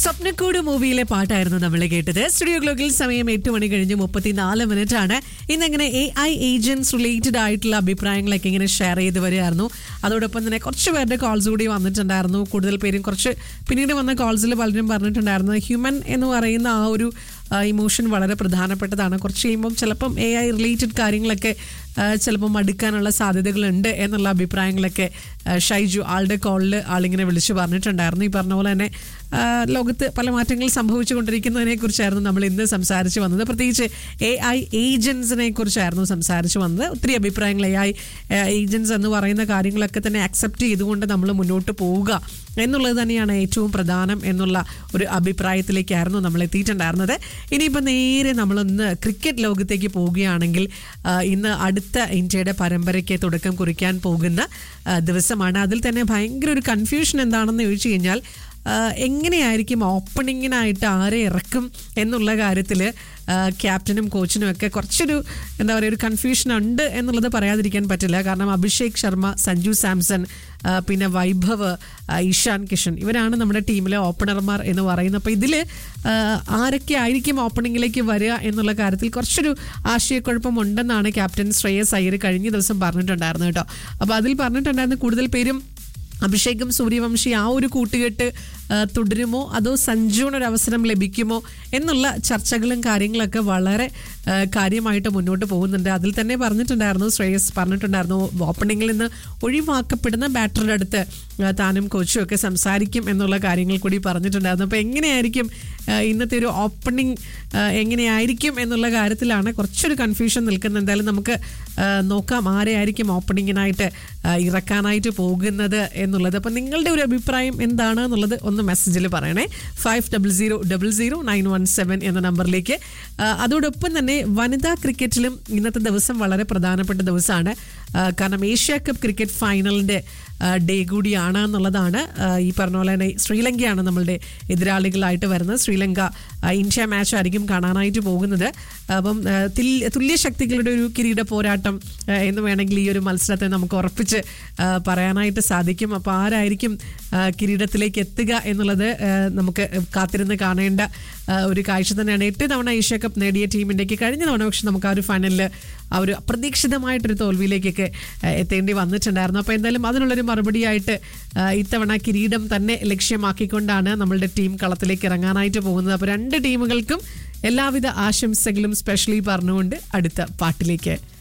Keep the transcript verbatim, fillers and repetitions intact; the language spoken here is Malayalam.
സ്വപ്നക്കൂട് മൂവിയിലെ പാട്ടായിരുന്നു നമ്മൾ കേട്ടത്. സ്റ്റുഡിയോ ഗ്ലോക്കിൽ സമയം എട്ട് മണി കഴിഞ്ഞ് മുപ്പത്തിനാല് മിനിറ്റ് ആണ്. ഇന്നങ്ങനെ എ ഐ ഏജൻസ് റിലേറ്റഡ് ആയിട്ടുള്ള അഭിപ്രായങ്ങളൊക്കെ ഇങ്ങനെ ഷെയർ ചെയ്ത് വരികയായിരുന്നു. അതോടൊപ്പം തന്നെ കുറച്ച് പേരുടെ കോൾസ് കൂടി വന്നിട്ടുണ്ടായിരുന്നു. കൂടുതൽ പേരും കുറച്ച് പിന്നീട് വന്ന കോൾസിൽ പലരും പറഞ്ഞിട്ടുണ്ടായിരുന്നു ഹ്യൂമൻ എന്ന് പറയുന്ന ആ ഒരു ഇമോഷൻ വളരെ പ്രധാനപ്പെട്ടതാണ്. കുറച്ച് കഴിയുമ്പം ചിലപ്പം എ ഐ റിലേറ്റഡ് കാര്യങ്ങളൊക്കെ ചിലപ്പം മടുക്കാനുള്ള സാധ്യതകളുണ്ട് എന്നുള്ള അഭിപ്രായങ്ങളൊക്കെ ഷൈജു ആളുടെ കോളിൽ ആളിങ്ങനെ വിളിച്ചു പറഞ്ഞിട്ടുണ്ടായിരുന്നു. ഈ പറഞ്ഞ പോലെ തന്നെ ലോകത്ത് പല മാറ്റങ്ങൾ സംഭവിച്ചു കൊണ്ടിരിക്കുന്നതിനെ കുറിച്ചായിരുന്നു നമ്മൾ ഇന്ന് സംസാരിച്ച് വന്നത്. പ്രത്യേകിച്ച് എ ഐ ഏജൻസിനെ കുറിച്ചായിരുന്നു സംസാരിച്ച് വന്നത്. ഒത്തിരി അഭിപ്രായങ്ങൾ എ ഐ ഏജൻസ് എന്ന് പറയുന്ന കാര്യങ്ങളൊക്കെ തന്നെ അക്സെപ്റ്റ് ചെയ്തുകൊണ്ട് നമ്മൾ മുന്നോട്ട് പോവുക എന്നുള്ളത് തന്നെയാണ് ഏറ്റവും പ്രധാനം എന്നുള്ള ഒരു അഭിപ്രായത്തിലേക്കായിരുന്നു നമ്മൾ എത്തിയിട്ടുണ്ടായിരുന്നത്. ഇനിയിപ്പോൾ നേരെ നമ്മളൊന്ന് ക്രിക്കറ്റ് ലോകത്തേക്ക് പോവുകയാണെങ്കിൽ ഇന്ന് അടുത്ത ഇന്ത്യയുടെ പരമ്പരയ്ക്ക് തുടക്കം കുറിക്കാൻ പോകുന്ന ദിവസമാണ്. അതിൽ തന്നെ ഭയങ്കര ഒരു കൺഫ്യൂഷൻ എന്താണെന്ന് ചോദിച്ചു കഴിഞ്ഞാൽ എങ്ങനെയായിരിക്കും ഓപ്പണിങ്ങിനായിട്ട് ആരെ ഇറക്കും എന്നുള്ള കാര്യത്തിൽ ക്യാപ്റ്റനും കോച്ചിനും ഒക്കെ കുറച്ചൊരു എന്താ പറയുക ഒരു കൺഫ്യൂഷൻ ഉണ്ട് എന്നുള്ളത് പറയാതിരിക്കാൻ പറ്റില്ല. കാരണം അഭിഷേക് ശർമ്മ, സഞ്ജു സാംസൺ, പിന്നെ വൈഭവ്, ഇഷാൻ കിഷൻ ഇവരാണ് നമ്മുടെ ടീമിലെ ഓപ്പണർമാർ എന്ന് പറയുന്നത്. അപ്പോൾ ഇതിൽ ആരൊക്കെ ആയിരിക്കും ഓപ്പണിങ്ങിലേക്ക് വരിക എന്നുള്ള കാര്യത്തിൽ കുറച്ചൊരു ആശയക്കുഴപ്പം ഉണ്ടെന്നാണ് ക്യാപ്റ്റൻ ശ്രേയസ് അയ്യർ കഴിഞ്ഞ ദിവസം പറഞ്ഞിട്ടുണ്ടായിരുന്നു കേട്ടോ. അപ്പോൾ അതിൽ പറഞ്ഞിട്ടുണ്ടായിരുന്ന കൂടുതൽ പേരും അഭിഷേകും സൂര്യവംശി ആ ഒരു കൂട്ടുകെട്ട് തുടരുമോ അതോ സഞ്ജുവിനൊരു അവസരം ലഭിക്കുമോ എന്നുള്ള ചർച്ചകളും കാര്യങ്ങളൊക്കെ വളരെ കാര്യമായിട്ട് മുന്നോട്ട് പോകുന്നുണ്ട്. അതിൽ തന്നെ പറഞ്ഞിട്ടുണ്ടായിരുന്നു ശ്രേയസ് പറഞ്ഞിട്ടുണ്ടായിരുന്നു ഓപ്പണിങ്ങിൽ നിന്ന് ഒഴിവാക്കപ്പെടുന്ന ബാറ്ററുടെ അടുത്ത് താനും കോച്ചും ഒക്കെ സംസാരിക്കും എന്നുള്ള കാര്യങ്ങൾ കൂടി പറഞ്ഞിട്ടുണ്ടായിരുന്നു. അപ്പോൾ എങ്ങനെയായിരിക്കും ഇന്നത്തെ ഒരു ഓപ്പണിംഗ് എങ്ങനെയായിരിക്കും എന്നുള്ള കാര്യത്തിലാണ് കുറച്ചൊരു കൺഫ്യൂഷൻ നിൽക്കുന്നത്. എന്തായാലും നമുക്ക് നോക്കാം ആരെയായിരിക്കും ഓപ്പണിങ്ങിനായിട്ട് ഇറക്കാനായിട്ട് പോകുന്നത് എന്നുള്ളത്. അപ്പം നിങ്ങളുടെ ഒരു അഭിപ്രായം എന്താണ് എന്നുള്ളത് ഒന്ന് മെസ്സേജിൽ പറയണേ. Five double zero double zero nine one seven എന്ന നമ്പറിലേക്ക്. അതോടൊപ്പം തന്നെ വനിതാ ക്രിക്കറ്റിലും ഇന്നത്തെ ദിവസം വളരെ പ്രധാനപ്പെട്ട ദിവസമാണ്. കാരണം ഏഷ്യ കപ്പ് ക്രിക്കറ്റ് ഫൈനലിൻ്റെ ഡേ കൂടിയാണ് എന്നുള്ളതാണ്. ഈ പറഞ്ഞ പോലെ തന്നെ ശ്രീലങ്കയാണ് നമ്മളുടെ എതിരാളികളായിട്ട് വരുന്നത്. ശ്രീലങ്ക ഇന്ത്യ മാച്ച് ആയിരിക്കും കാണാനായിട്ട് പോകുന്നത്. അപ്പം തുല്യ ശക്തികളുടെ ഒരു കിരീട പോരാട്ടം എന്ന് വേണമെങ്കിൽ ഈ ഒരു മത്സരത്തെ നമുക്ക് ഉറപ്പിച്ച് പറയാനായിട്ട് സാധിക്കും. അപ്പോൾ ആരായിരിക്കും കിരീടത്തിലേക്ക് എത്തുക എന്നുള്ളത് നമുക്ക് കാത്തിരുന്ന് കാണേണ്ട ഒരു കാഴ്ച തന്നെയാണ്. എട്ട് തവണ ഏഷ്യ കപ്പ് നേടിയ ടീമിൻ്റെക്ക് കഴിഞ്ഞ തവണ പക്ഷെ നമുക്ക് ആ ഒരു ഫൈനലിൽ ആ ഒരു അപ്രതീക്ഷിതമായിട്ടൊരു തോൽവിയിലേക്കൊക്കെ എത്തേണ്ടി വന്നിട്ടുണ്ടായിരുന്നു. അപ്പോൾ എന്തായാലും അതിനുള്ളൊരു മറുപടിയായിട്ട് ഇത്തവണ കിരീടം തന്നെ ലക്ഷ്യമാക്കിക്കൊണ്ടാണ് നമ്മളുടെ ടീം കളത്തിലേക്ക് ഇറങ്ങാനായിട്ട് പോകുന്നത്. അപ്പോൾ രണ്ട് ടീമുകൾക്കും എല്ലാവിധ ആശംസകളും സ്പെഷ്യലി പറഞ്ഞുകൊണ്ട് അടുത്ത പാട്ടിലേക്ക്